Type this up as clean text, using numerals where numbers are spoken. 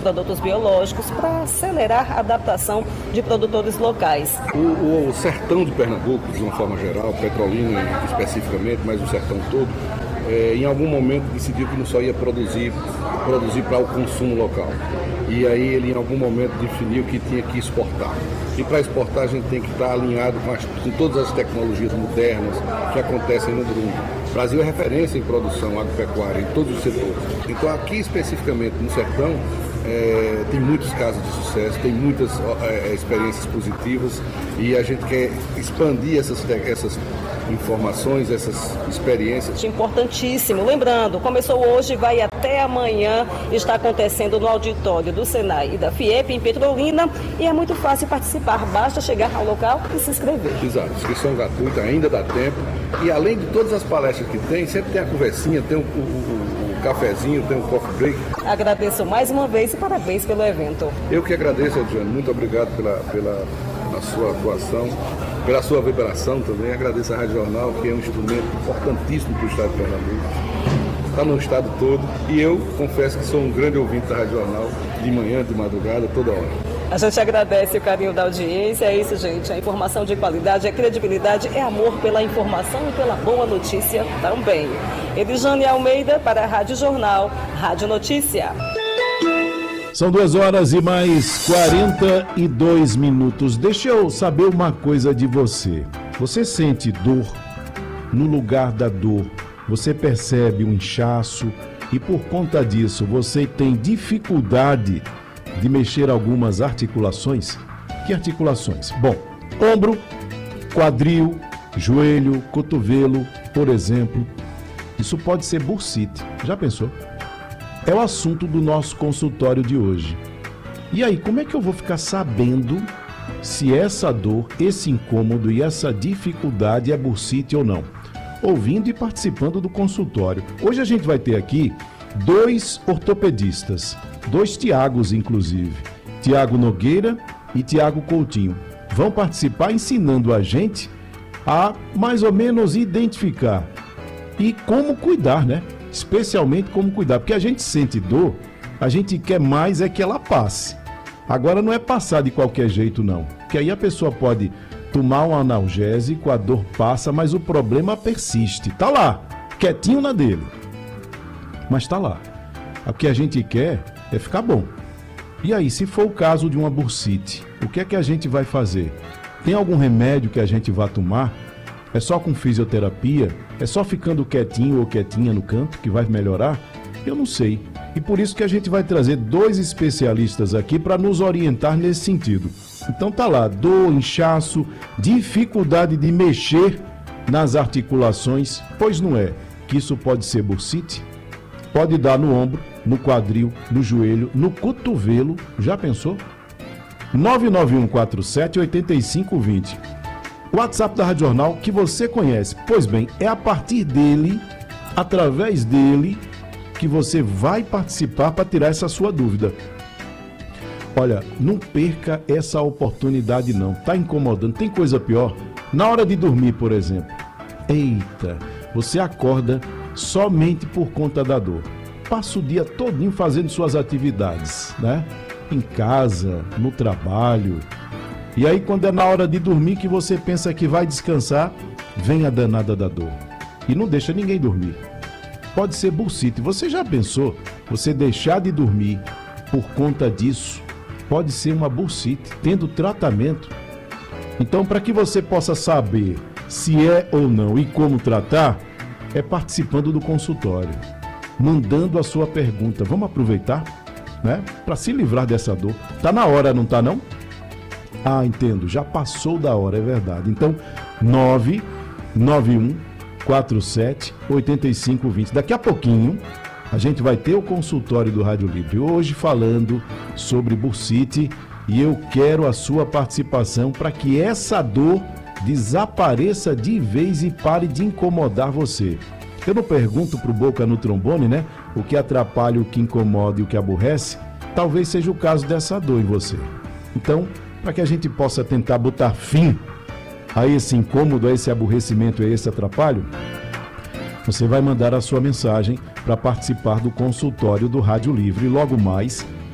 produtos biológicos para acelerar a adaptação de produtores locais. O sertão de Pernambuco, de uma forma geral, Petrolina especificamente, mas o sertão todo, em algum momento decidiu que não só ia produzir para o consumo local. E aí ele em algum momento definiu que tinha que exportar. E para exportar a gente tem que estar alinhado com todas as tecnologias modernas que acontecem no mundo. O Brasil é referência em produção agropecuária em todos os setores. Então aqui especificamente no sertão tem muitos casos de sucesso, tem muitas experiências positivas e a gente quer expandir essas informações, essas experiências. Importantíssimo. Lembrando, começou hoje, vai até amanhã, está acontecendo no auditório do Senai e da FIEP em Petrolina e é muito fácil participar, basta chegar ao local e se inscrever. Exato, inscrição gratuita, ainda dá tempo e além de todas as palestras que tem, sempre tem a conversinha, tem o cafezinho, tem um coffee break. Agradeço mais uma vez e parabéns pelo evento. Eu que agradeço, Adriano, muito obrigado pela sua atuação, pela sua vibração também. Agradeço a Rádio Jornal, que é um instrumento importantíssimo para o estado de Pernambuco. Está no estado todo e eu confesso que sou um grande ouvinte da Rádio Jornal, de manhã, de madrugada, toda hora. A gente agradece o carinho da audiência, é isso, gente. A informação de qualidade, a credibilidade, é amor pela informação e pela boa notícia também. Edjane Almeida para a Rádio Jornal, Rádio Notícia. São 2 horas e mais 42 minutos. Deixa eu saber uma coisa de você. Você sente dor? No lugar da dor, você percebe um inchaço e por conta disso você tem dificuldade de mexer algumas articulações? Que articulações? Bom, ombro, quadril, joelho, cotovelo, por exemplo. Isso pode ser bursite. Já pensou? É o assunto do nosso consultório de hoje. E aí, como é que eu vou ficar sabendo se essa dor, esse incômodo e essa dificuldade é bursite ou não? Ouvindo e participando do consultório. Hoje a gente vai ter aqui 2 ortopedistas, 2 Tiagos, inclusive. Tiago Nogueira e Tiago Coutinho. Vão participar ensinando a gente a mais ou menos identificar e como cuidar, né? Especialmente como cuidar, porque a gente sente dor, a gente quer mais é que ela passe. Agora não é passar de qualquer jeito não, porque aí a pessoa pode tomar um analgésico, a dor passa, mas o problema persiste. Tá lá, quietinho na dele, mas tá lá. O que a gente quer é ficar bom. E aí, se for o caso de uma bursite, o que é que a gente vai fazer? Tem algum remédio que a gente vai tomar? É só com fisioterapia? É só ficando quietinho ou quietinha no canto que vai melhorar? Eu não sei. E por isso que a gente vai trazer 2 especialistas aqui para nos orientar nesse sentido. Então tá lá, dor, inchaço, dificuldade de mexer nas articulações, pois não é que isso pode ser bursite? Pode dar no ombro, no quadril, no joelho, no cotovelo. Já pensou? 99147-8520. O WhatsApp da Rádio Jornal que você conhece. Pois bem, é a partir dele, através dele, que você vai participar para tirar essa sua dúvida. Olha, não perca essa oportunidade não. Tá incomodando, tem coisa pior? Na hora de dormir, por exemplo. Eita, você acorda somente por conta da dor. Passa o dia todinho fazendo suas atividades, né? Em casa, no trabalho. E aí quando é na hora de dormir que você pensa que vai descansar, vem a danada da dor. E não deixa ninguém dormir. Pode ser bursite. Você já pensou? Você deixar de dormir por conta disso, pode ser uma bursite, tendo tratamento. Então, para que você possa saber se é ou não e como tratar, é participando do consultório, mandando a sua pergunta. Vamos aproveitar, né? Para se livrar dessa dor. Tá na hora, não tá não? Ah, entendo, já passou da hora, é verdade. Então, 99147-8520. Daqui a pouquinho, a gente vai ter o consultório do Rádio Livre. Hoje falando sobre bursite e eu quero a sua participação para que essa dor desapareça de vez e pare de incomodar você. Eu não pergunto pro Boca no trombone, né? O que atrapalha, o que incomoda e o que aborrece. Talvez seja o caso dessa dor em você. Então, para que a gente possa tentar botar fim a esse incômodo, a esse aborrecimento, a esse atrapalho, você vai mandar a sua mensagem para participar do consultório do Rádio Livre logo mais